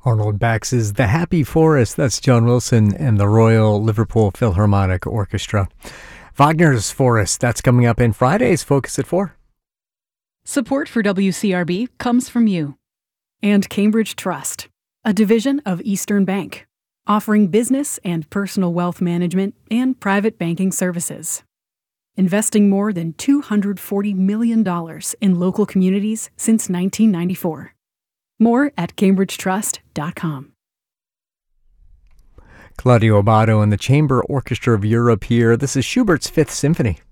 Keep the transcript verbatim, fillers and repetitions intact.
Arnold Bax's The Happy Forest. That's John Wilson and the Royal Liverpool Philharmonic Orchestra. Wagner's Forest. That's coming up in Friday's Focus at four. Support for W C R B comes from you. And Cambridge Trust, a division of Eastern Bank, offering business and personal wealth management and private banking services. Investing more than two hundred forty million dollars in local communities since nineteen ninety-four. More at cambridge trust dot com. Claudio Abbado and the Chamber Orchestra of Europe here. This is Schubert's Fifth Symphony.